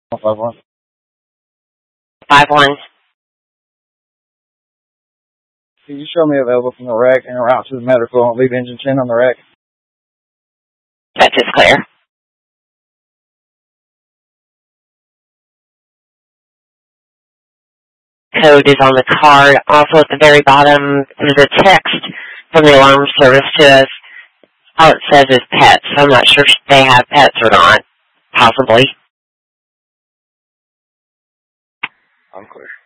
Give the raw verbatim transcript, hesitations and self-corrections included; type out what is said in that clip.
Five one. Five one. Can you show me available from the wreck and route to the medical and leave engine ten on the wreck? That is clear. Code is on the card. Also at the very bottom, there's a text from the alarm service to us. All it says is pets. I'm not sure if they have pets or not. Possibly. I'm clear.